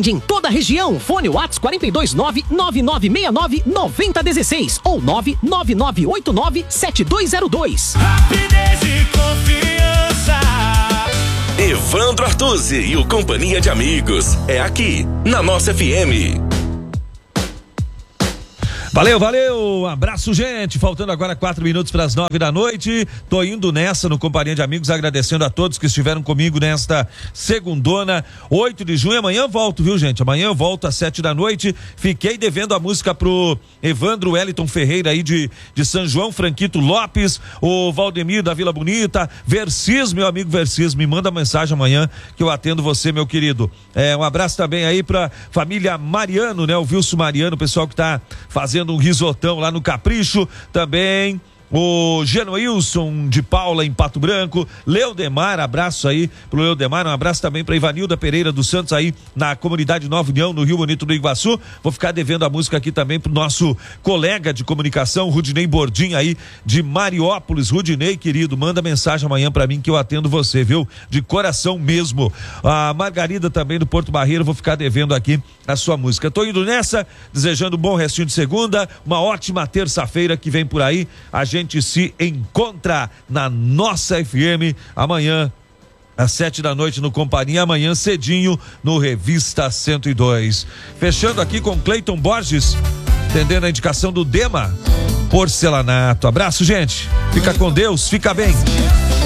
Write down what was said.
Atende em toda a região. Fone WhatsApp 429-9969-9016 ou 99989-7202. Rapidez e confiança. Evandro Artuzzi e o Companhia de Amigos. É aqui, na nossa FM. Valeu, valeu, abraço, gente, faltando agora 4 minutos para as 9 da noite, tô indo nessa no Companhia de Amigos, agradecendo a todos que estiveram comigo nesta segundona, 8 de junho, amanhã eu volto, viu, gente, amanhã eu volto às 7 da noite, fiquei devendo a música pro Evandro Wellington Ferreira aí de São João, Franquito Lopes, o Valdemir da Vila Bonita, Versis, meu amigo Versis, me manda mensagem amanhã que eu atendo você, meu querido. Um abraço também aí pra família Mariano, né, o Wilson Mariano, o pessoal que tá fazendo um risotão lá no Capricho, também o Genoilson de Paula em Pato Branco, Leodemar, abraço aí pro Leodemar, um abraço também pra Ivanilda Pereira dos Santos aí na comunidade Nova União, no Rio Bonito do Iguaçu. Vou ficar devendo a música aqui também pro nosso colega de comunicação, Rudinei Bordim aí de Mariópolis. Rudinei, querido, manda mensagem amanhã pra mim que eu atendo você, viu? De coração mesmo. A Margarida também do Porto Barreiro, vou ficar devendo aqui a sua música. Tô indo nessa, desejando um bom restinho de segunda, uma ótima terça-feira que vem por aí. A gente se encontra na nossa FM amanhã às 7 da noite no Companhia, amanhã cedinho no Revista 102. Fechando aqui com Cleiton Borges, atendendo a indicação do Dema Porcelanato. Abraço, gente. Fica com Deus, fica bem.